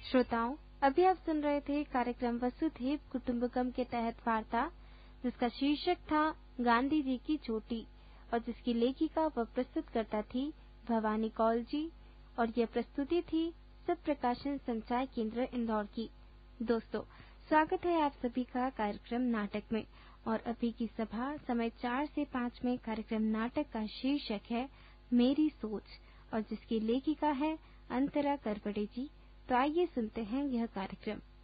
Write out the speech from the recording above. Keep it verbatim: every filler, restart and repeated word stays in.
श्रोताओं, अभी आप सुन रहे थे कार्यक्रम वसुधैव कुटुंबकम के तहत वार्ता, जिसका शीर्षक था गांधी जी की चोटी और जिसकी लेखिका व प्रस्तुतकर्ता थी भवानी कौल जी, और यह प्रस्तुति थी सब प्रकाशन संचार केंद्र इंदौर की। दोस्तों, स्वागत है आप सभी का कार्यक्रम नाटक में। और अभी की सभा समय चार से पाँच में कार्यक्रम नाटक का शीर्षक है मेरी सोच, और जिसकी लेखिका है अंतरा करवड़े जी। तो आइए सुनते हैं यह कार्यक्रम।